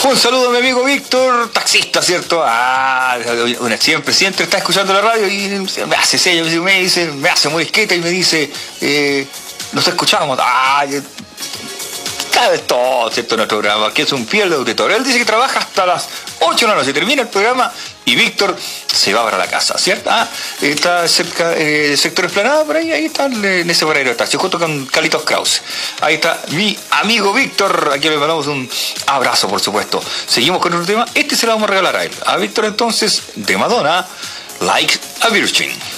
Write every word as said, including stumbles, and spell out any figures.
Un saludo a mi amigo Víctor, taxista, ¿cierto? Ah, una, siempre, siempre está escuchando la radio y me hace sello, me dice, me hace morisqueta y me dice, eh, nos escuchamos. Ah, sabe todo, ¿cierto? Nuestro programa, que es un fiel auditor. Él dice que trabaja hasta las ocho de la noche, termina el programa y Víctor se va para la casa, ¿cierto? Ah, está cerca del eh, sector Esplanada, por ahí, ahí está en ese paradero de taxi, junto con Carlitos Krause. Ahí está mi amigo Víctor, aquí le mandamos un abrazo, por supuesto. Seguimos con otro tema, este se lo vamos a regalar a él. A Víctor entonces, de Madonna, Like a Virgin.